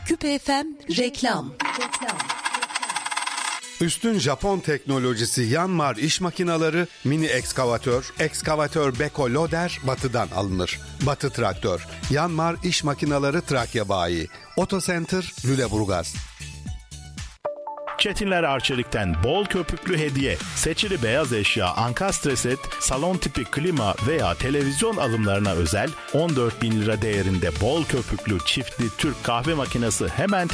Küpe FM reklam. Üstün Japon teknolojisi Yanmar iş makineleri, mini ekskavatör beko loader Batı'dan alınır. Batı traktör, Yanmar iş makineleri Trakya bayi, Otocenter Lüleburgaz. Çetinler Arçelik'ten bol köpüklü hediye. Seçili beyaz eşya, ankastre set, salon tipi klima veya televizyon alımlarına özel 14.000 lira değerinde bol köpüklü çiftli Türk kahve makinesi hemen